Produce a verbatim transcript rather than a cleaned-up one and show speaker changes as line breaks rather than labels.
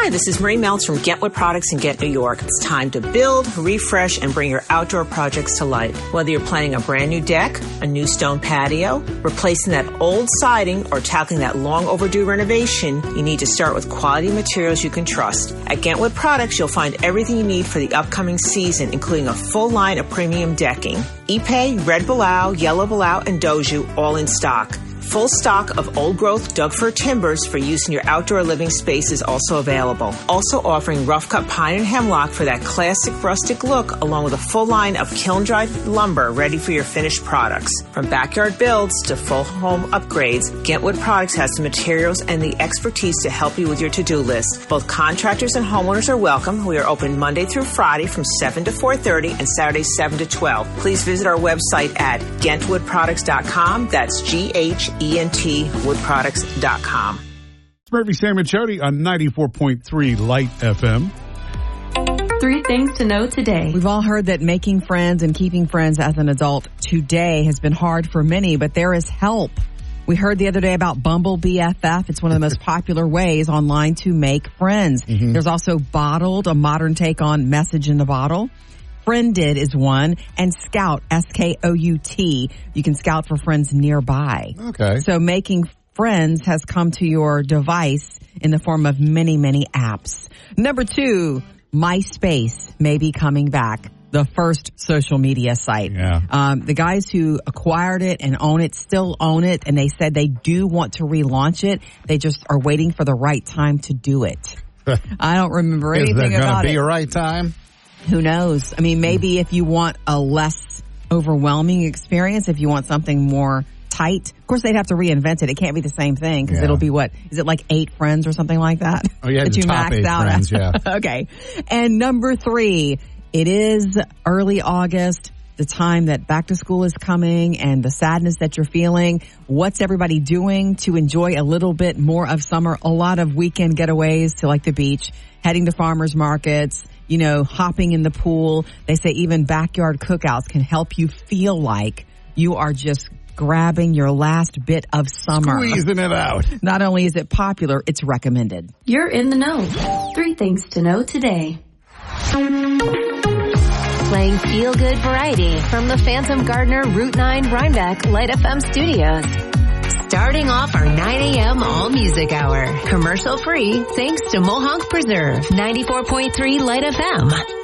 Hi, this is Marie Meltz from Get Wood Products in Get New York. It's time to build, refresh, and bring your outdoor projects to life. Whether you're planning a brand new deck, a new stone patio, replacing that old siding, or tackling that long overdue renovation, you need to start with quality materials you can trust. At Get Wood Products, you'll find everything you need for the upcoming season, including a full line of premium decking. Ipe, Red Bilao, Yellow Bilao, and Doju, all in stock. Full stock of old-growth Doug-fir timbers for use in your outdoor living space is also available. Also offering rough-cut pine and hemlock for that classic rustic look, along with a full line of kiln-dried lumber ready for your finished products. From backyard builds to full home upgrades, Get Wood Products has the materials and the expertise to help you with your to-do list. Both contractors and homeowners are welcome. We are open Monday through Friday from seven to four thirty and Saturday seven to twelve. Please visit our website at gent wood products dot com. That's G H E N T wood products dot com.
It's Murphy, Sam, and Jody on ninety-four point three Light F M.
Three things to know today.
We've all heard that making friends and keeping friends as an adult today has been hard for many, but there is help. We heard the other day about Bumble B F F. It's one of the most popular ways online to make friends. Mm-hmm. There's also Bottled, a modern take on Message in a Bottle. Friended is one, and Scout, S K O U T. You can scout for friends nearby.
Okay.
So making friends has come to your device in the form of many, many apps. Number two, MySpace may be coming back. The first social media site.
Yeah.
Um, the guys who acquired it and own it still own it, and they said they do want to relaunch it. They just are waiting for the right time to do it. I don't remember anything about it.
Is there going to be a right time?
Who knows? I mean, maybe if you want a less overwhelming experience, if you want something more tight, of course they'd have to reinvent it. It can't be the same thing because yeah. it'll be what? Is it like eight friends or something like that?
Oh, yeah,
that
the
you
top
maxed
eight
out
friends, yeah.
Okay. And number three, it is early August, the time that back to school is coming and the sadness that you're feeling. What's everybody doing to enjoy a little bit more of summer? A lot of weekend getaways to like the beach, heading to farmers markets, you know, hopping in the pool. They say even backyard cookouts can help you feel like you are just grabbing your last bit of summer.
Squeezing it out.
Not only is it popular, it's recommended.
You're in the know. Three things to know today.
Playing feel-good variety from the Phantom Gardener Route nine Rhinebeck Light F M studios. Starting off our nine a.m. all-music hour. Commercial-free thanks to Mohawk Preserve. ninety-four point three Light F M.